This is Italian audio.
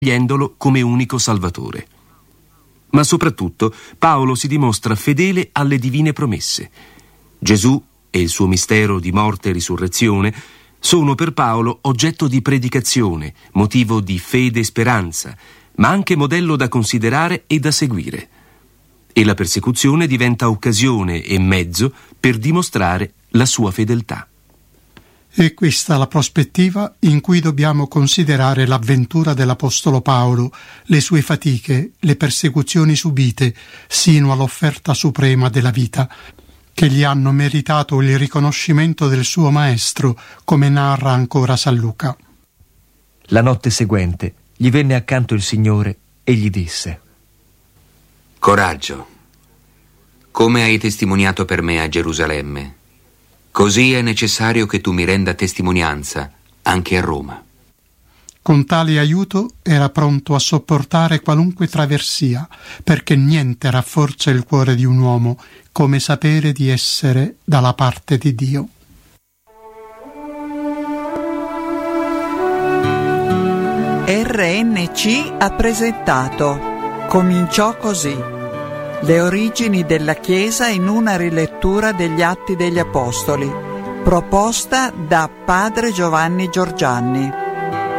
scegliendolo come unico Salvatore. Ma soprattutto Paolo si dimostra fedele alle divine promesse. Gesù e il suo mistero di morte e risurrezione sono per Paolo oggetto di predicazione, motivo di fede e speranza, ma anche modello da considerare e da seguire. E la persecuzione diventa occasione e mezzo per dimostrare la sua fedeltà. È questa la prospettiva in cui dobbiamo considerare l'avventura dell'Apostolo Paolo, le sue fatiche, le persecuzioni subite, sino all'offerta suprema della vita, che gli hanno meritato il riconoscimento del suo maestro, come narra ancora San Luca. La notte seguente gli venne accanto il Signore e gli disse: Coraggio, come hai testimoniato per me a Gerusalemme, così è necessario che tu mi renda testimonianza anche a Roma. Con tale aiuto era pronto a sopportare qualunque traversia, perché niente rafforza il cuore di un uomo come sapere di essere dalla parte di Dio. RNC ha presentato Cominciò così. Le origini della Chiesa in una rilettura degli Atti degli Apostoli, proposta da Padre Giovanni Giorgianni.